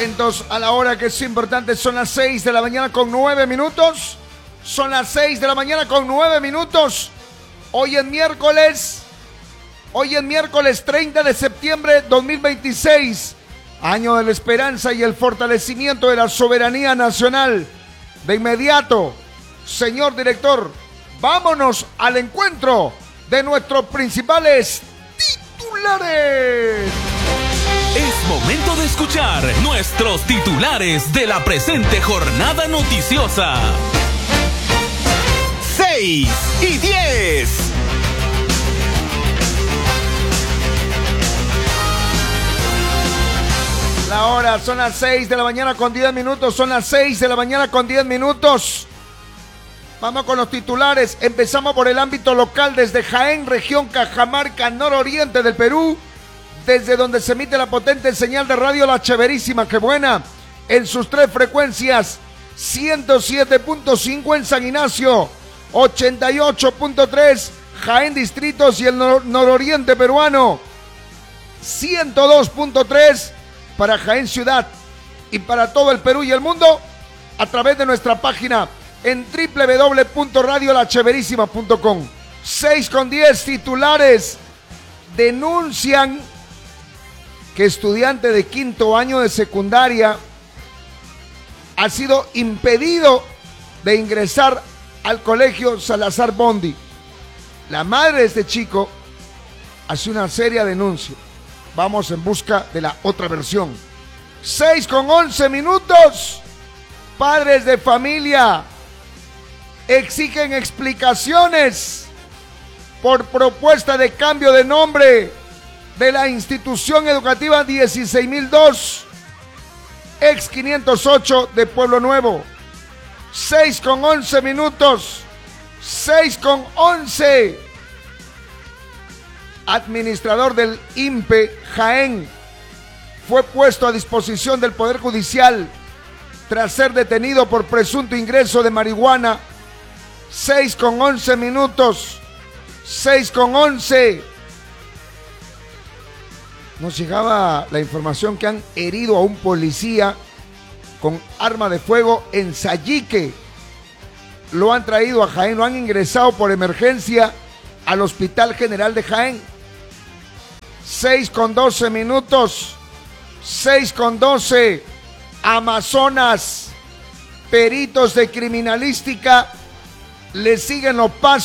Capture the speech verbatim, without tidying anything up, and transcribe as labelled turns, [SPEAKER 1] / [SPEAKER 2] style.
[SPEAKER 1] Atentos a la hora que es importante, son las seis de la mañana con nueve minutos. Son las seis de la mañana con nueve minutos. Hoy es miércoles, hoy es miércoles treinta de septiembre de dos mil veintiséis, año de la esperanza y el fortalecimiento de la soberanía nacional. De inmediato, señor director, vámonos al encuentro de nuestros principales titulares.
[SPEAKER 2] Es momento de escuchar nuestros titulares de la presente jornada noticiosa. seis y diez.
[SPEAKER 1] La hora son las seis de la mañana con diez minutos, son las seis de la mañana con diez minutos. Vamos con los titulares. Empezamos por el ámbito local desde Jaén, región Cajamarca, nororiente del Perú, desde donde se emite la potente señal de radio La Chéverísima, que buena, en sus tres frecuencias, ciento siete punto cinco en San Ignacio, ochenta y ocho punto tres Jaén Distritos y el nor- nororiente peruano, ciento dos punto tres para Jaén Ciudad y para todo el Perú y el mundo a través de nuestra página en doble u doble u doble u punto radio la cheverísima punto com. seis con diez titulares. Denuncian que estudiante de quinto año de secundaria ha sido impedido de ingresar al colegio Salazar Bondi. La madre de este chico hace una seria denuncia. Vamos en busca de la otra versión. seis con once minutos. Padres de familia exigen explicaciones por propuesta de cambio de nombre de la institución educativa dieciséis mil dos, ex quinientos ocho de Pueblo Nuevo. seis con once minutos. seis con once. Administrador del I N P E Jaén fue puesto a disposición del Poder Judicial tras ser detenido por presunto ingreso de marihuana. seis con once minutos. seis con once. Nos llegaba la información que han herido a un policía con arma de fuego en Sallique. Lo han traído a Jaén, lo han ingresado por emergencia al Hospital General de Jaén. seis con doce minutos. seis con doce. Amazonas. Peritos de criminalística le siguen los pasos